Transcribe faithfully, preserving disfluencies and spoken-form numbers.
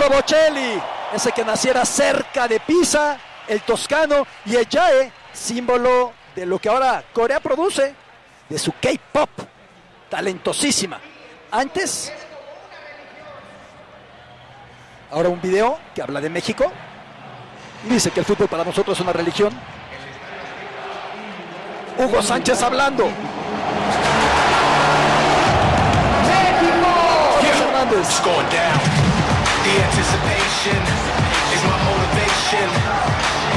Bocelli, ese que naciera cerca de Pisa, el toscano, y el Jae, símbolo de lo que ahora Corea produce, de su K-pop, talentosísima. Antes, ahora un video que habla de México y dice que el fútbol para nosotros es una religión. Hugo Sánchez hablando. México. Hernández.